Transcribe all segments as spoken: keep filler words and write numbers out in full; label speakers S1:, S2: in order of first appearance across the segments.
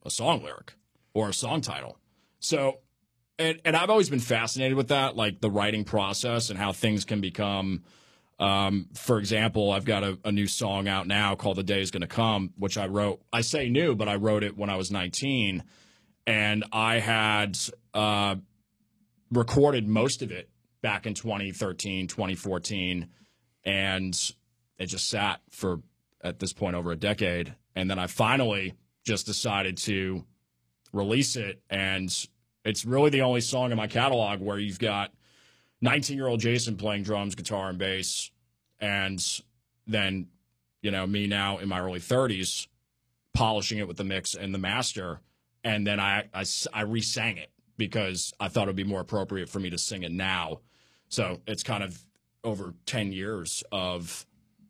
S1: a song lyric or a song title. So, and, and I've always been fascinated with that, like the writing process and how things can become, um, for example, I've got a, a new song out now called The Day Is Gonna Come, which I wrote, I say new, but I wrote it when I was nineteen. And I had uh, recorded most of it back in twenty thirteen, twenty fourteen, and it just sat for, at this point, over a decade. And then I finally just decided to release it, and it's really the only song in my catalog where you've got nineteen-year-old Jason playing drums, guitar, and bass, and then, you know, me now in my early thirties polishing it with the mix and the master. And then I, I, I re-sang it because I thought it would be more appropriate for me to sing it now. So it's kind of over ten years of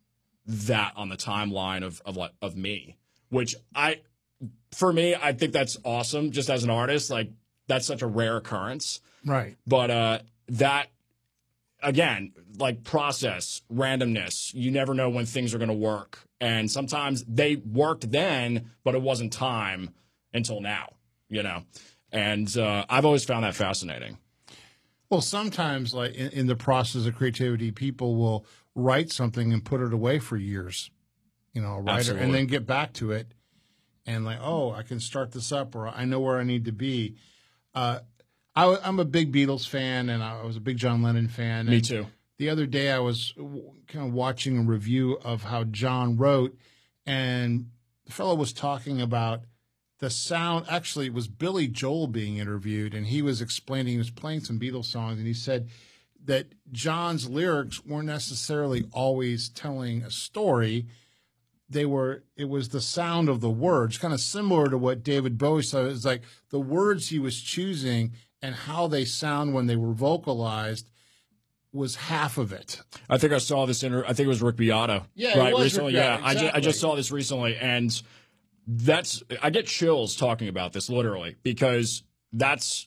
S1: that on the timeline of, of, of me, which I, for me, I think that's awesome just as an artist. Like, that's such a rare occurrence.
S2: Right.
S1: But uh, that, again, like process, randomness, you never know when things are going to work. And sometimes they worked then, but it wasn't time until now, you know. And uh, I've always found that fascinating.
S2: Well, sometimes, like in, in the process of creativity, people will write something and put it away for years, you know, a writer,
S1: Absolutely.
S2: and then get back to it, and like, oh, I can start this up, or I know where I need to be. Uh, I, I'm a big Beatles fan, and I was a big John Lennon fan.
S1: Me
S2: and
S1: too.
S2: The other day, I was kind of watching a review of how John wrote, and the fellow was talking about the sound. Actually, it was Billy Joel being interviewed, and he was explaining, he was playing some Beatles songs, and he said that John's lyrics weren't necessarily always telling a story. They were, it was the sound of the words, kind of similar to what David Bowie said. It's like the words he was choosing and how they sound when they were vocalized was half of it.
S1: I think I saw this in, I think it was Rick Beato.
S2: Yeah, it
S1: right,
S2: was
S1: recently.
S2: Rick
S1: Yeah,
S2: Beato,
S1: I, just, I
S2: exactly.
S1: just saw this recently, and that's, I get chills talking about this literally, because that's,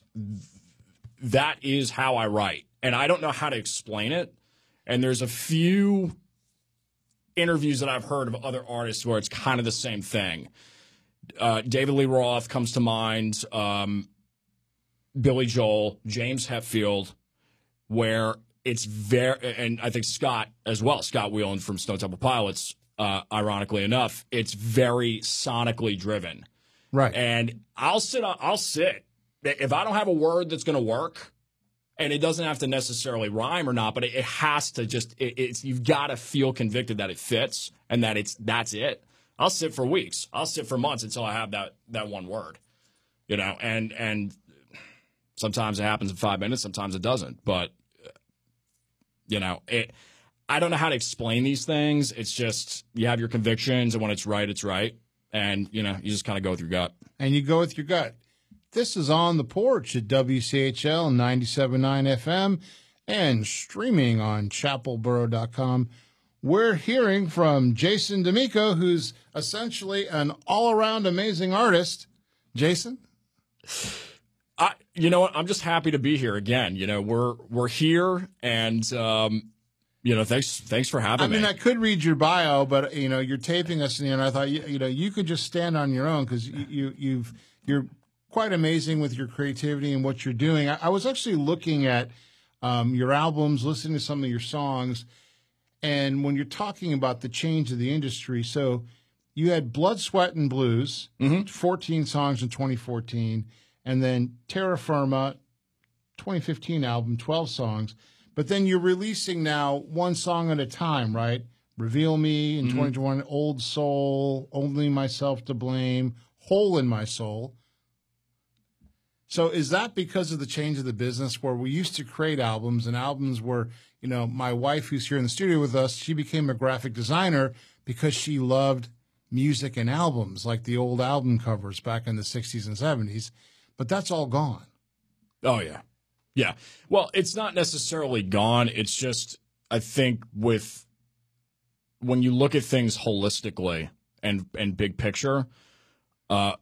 S1: that is how I write. And I don't know how to explain it. And there's a few interviews that I've heard of other artists where it's kind of the same thing. Uh, David Lee Roth comes to mind, um, Billy Joel, James Hetfield, where it's very, and I think Scott as well, Scott Weiland from Stone Temple Pilots, uh, ironically enough, it's very sonically driven.
S2: Right.
S1: And I'll sit, I'll sit. If I don't have a word that's going to work, and it doesn't have to necessarily rhyme or not, but it, it has to just, it, it's, you've got to feel convicted that it fits and that it's, that's it. I'll sit for weeks. I'll sit for months until I have that, that one word, you know, and, and sometimes it happens in five minutes, sometimes it doesn't, but you know, it, I don't know how to explain these things. It's just, you have your convictions, and when it's right, it's right. And, you know, you just kind of go with your gut.
S2: And you go with your gut. This is On the Porch at W C H L ninety-seven point nine F M and streaming on chapel borough dot com. We're hearing from Jason D'Amico, who's essentially an all-around amazing artist. Jason?
S1: I, you know what? I'm just happy to be here again. You know, we're we're here, and um, you know, thanks thanks for having
S2: I mean,
S1: me.
S2: I could read your bio, but you know, you're taping us, and I thought you, you know you could just stand on your own because you, you you've you're quite amazing with your creativity and what you're doing. I, I was actually looking at um, your albums, listening to some of your songs, and when you're talking about the change of the industry, so you had Blood, Sweat, and Blues,
S1: mm-hmm.
S2: fourteen songs in twenty fourteen, and then Terra Firma, twenty fifteen album, twelve songs. But then you're releasing now one song at a time, right? Reveal Me in mm-hmm. twenty twenty-one, Old Soul, Only Myself to Blame, Hole in My Soul. So is that because of the change of the business where we used to create albums, and albums were, you know, my wife who's here in the studio with us, she became a graphic designer because she loved music and albums, like the old album covers back in the sixties and seventies. But that's all gone.
S1: Oh, yeah. Yeah. Well, it's not necessarily gone. It's just, I think with, when you look at things holistically and, and big picture, uh,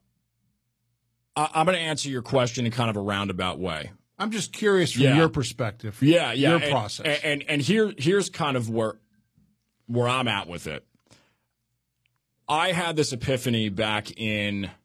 S1: I'm going to answer your question in kind of a roundabout way.
S2: I'm just curious from
S1: yeah.
S2: your perspective.
S1: Yeah, yeah.
S2: Your
S1: and,
S2: process.
S1: And, and and here here's kind of where where I'm at with it. I had this epiphany back in